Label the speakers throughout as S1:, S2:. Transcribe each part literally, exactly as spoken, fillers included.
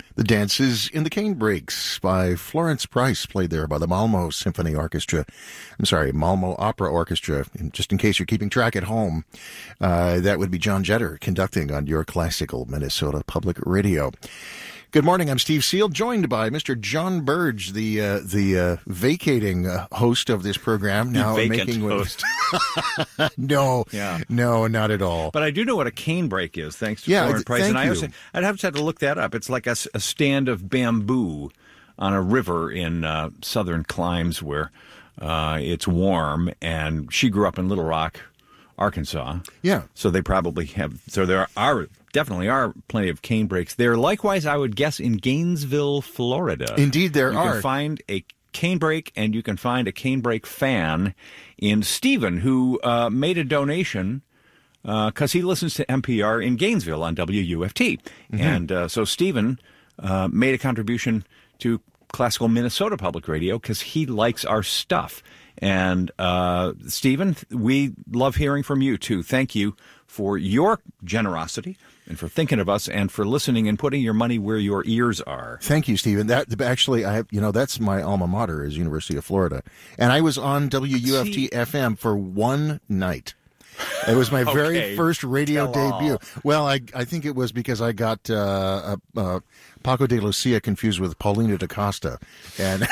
S1: The Dances in the Canebrakes by Florence Price, played there by the Malmo Symphony Orchestra. I'm sorry, Malmo Opera Orchestra, just in case you're keeping track at home. Uh, that would be John Jetter conducting on your classical Minnesota Public Radio. Good morning, I'm Steve Seal, joined by Mister John Burge, the uh, the uh, vacating uh, host of this program. Now
S2: the vacant
S1: making
S2: host.
S1: no,
S2: yeah.
S1: no, not at all.
S2: But I do know what a canebrake is, thanks to
S1: yeah,
S2: Florence Price.
S1: Thank
S2: and I
S1: you.
S2: also, I'd have to have to look that up. It's like a, a stand of bamboo on a river in uh, southern climes where uh, it's warm. And she grew up in Little Rock, Arkansas.
S1: Yeah.
S2: So they probably have, so there are, definitely are plenty of canebrakes there. Likewise, I would guess in Gainesville, Florida.
S1: Indeed, there
S2: you
S1: are.
S2: You can find a canebrake and you can find a canebrake fan in Stephen, who uh, made a donation because uh, he listens to N P R in Gainesville on W U F T. Mm-hmm. And uh, so Stephen uh, made a contribution to Classical Minnesota Public Radio because he likes our stuff. And uh, Stephen, we love hearing from you, too. Thank you for your generosity and for thinking of us and for listening and putting your money where your ears are.
S1: Thank you, Stephen. That actually, I have, you know, that's my alma mater is University of Florida. And I was on W U F T See? F M for one night. It was my
S2: okay.
S1: very first radio
S2: Tell
S1: debut.
S2: all.
S1: Well, I I think it was because I got uh, uh, uh, Paco de Lucia confused with Paulina da Costa, and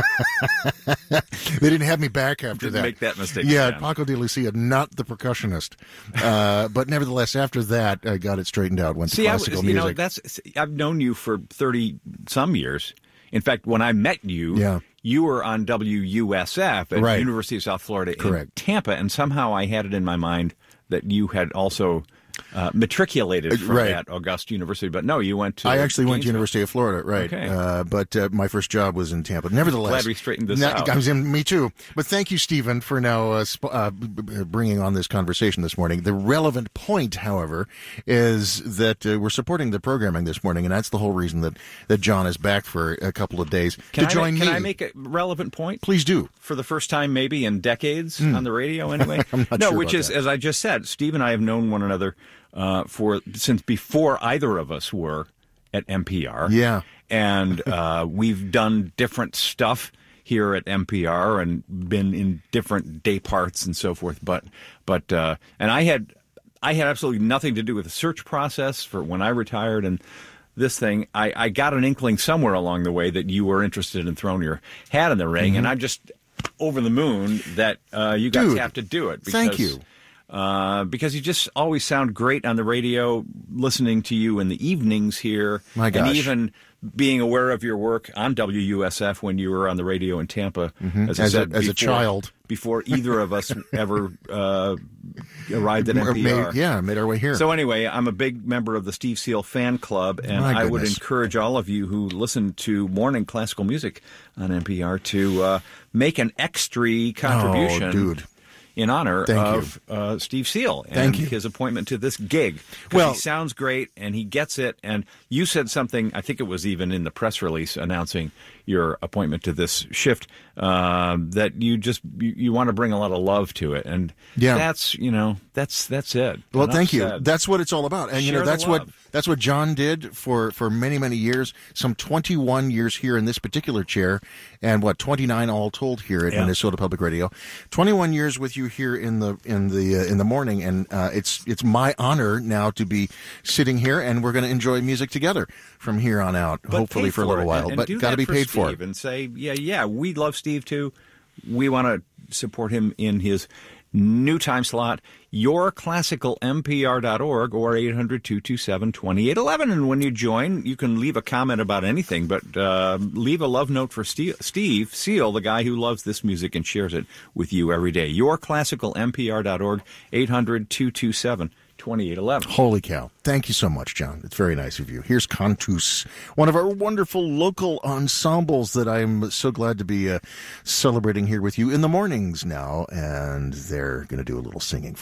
S1: they didn't have me back after
S2: didn't
S1: that.
S2: Make that mistake.
S1: Yeah,
S2: again.
S1: Paco de Lucia, not the percussionist, uh, but nevertheless, after that, I got it straightened out. Went
S2: See,
S1: to classical
S2: I was,
S1: music.
S2: You know, that's I've known you for thirty some years. In fact, when I met you,
S1: yeah.
S2: you were on W U S F at
S1: right.
S2: University of South Florida
S1: Correct.
S2: in Tampa, and somehow I had it in my mind that you had also uh, matriculated from
S1: right.
S2: that Augusta University. But no, you went to
S1: I actually
S2: Gainesville.
S1: went to University of Florida, right.
S2: Okay.
S1: Uh, but uh, my first job was in Tampa. Nevertheless.
S2: Glad we straightened this
S1: now,
S2: out.
S1: I was in, me too. But thank you, Stephen, for now uh, sp- uh, b- b- bringing on this conversation this morning. The relevant point, however, is that uh, we're supporting the programming this morning, and that's the whole reason that, that John is back for a couple of days
S2: can
S1: to
S2: I
S1: join
S2: make,
S1: me.
S2: Can I make a relevant point?
S1: Please do.
S2: For the first time maybe in decades
S1: mm.
S2: on the radio anyway?
S1: I'm not
S2: no,
S1: sure
S2: which
S1: about
S2: is,
S1: that.
S2: as I just said, Steve and I have known one another uh, for since before either of us were at N P R.
S1: Yeah.
S2: And uh, we've done different stuff here at N P R and been in different day parts and so forth. But, but uh, and I had, I had absolutely nothing to do with the search process for when I retired and this thing. I, I got an inkling somewhere along the way that you were interested in throwing your hat in the ring,
S1: mm-hmm.
S2: and I'm just over the moon that uh, you guys
S1: Dude,
S2: have to do it. Because,
S1: thank you.
S2: Uh, because you just always sound great on the radio, listening to you in the evenings here.
S1: My gosh.
S2: And even being aware of your work on W U S F when you were on the radio in Tampa,
S1: mm-hmm.
S2: as, I
S1: as,
S2: said,
S1: a, as
S2: before,
S1: a child.
S2: Before either of us ever uh, arrived at N P R.
S1: Made, yeah, made our way here.
S2: So anyway, I'm a big member of the Steve Seal fan club, and
S1: My
S2: I would
S1: goodness.
S2: encourage all of you who listen to morning classical music on N P R to uh, make an extra contribution.
S1: Oh, dude.
S2: In honor
S1: Thank
S2: of uh, Steve Seal and
S1: Thank you.
S2: his appointment to this gig.
S1: Well,
S2: he sounds great and he gets it. And you said something, I think it was even in the press release announcing your appointment to this shift, uh, that you just you, you want to bring a lot of love to it. And
S1: yeah.
S2: that's, you know, that's that's it.
S1: Well,
S2: Enough
S1: thank you.
S2: said.
S1: That's what it's all about. And, you
S2: Share
S1: know,
S2: the
S1: that's what
S2: love.
S1: that's what John did for, for many, many years, some twenty-one years here in this particular chair, and what, twenty-nine all told here at
S2: Yeah.
S1: Minnesota Public Radio. twenty-one years with you here in the in the uh, in the morning, and uh, it's it's my honor now to be sitting here, and we're going to enjoy music together from here on out,
S2: But
S1: hopefully
S2: pay
S1: for a little
S2: it,
S1: while.
S2: and, and
S1: but got to be
S2: for
S1: paid for
S2: Steve
S1: it.
S2: and say, yeah, yeah, we love Steve too. We want to support him in his new time slot. your classical M P R dot org or eight hundred, two two seven, two eight one one. And when you join, you can leave a comment about anything, but uh, leave a love note for Steve, Steve Seal, the guy who loves this music and shares it with you every day. your classical M P R dot org, eight hundred, two two seven, two eight one one.
S1: Holy cow. Thank you so much, John. It's very nice of you. Here's Cantus, one of our wonderful local ensembles that I'm so glad to be uh, celebrating here with you in the mornings now, and they're going to do a little singing.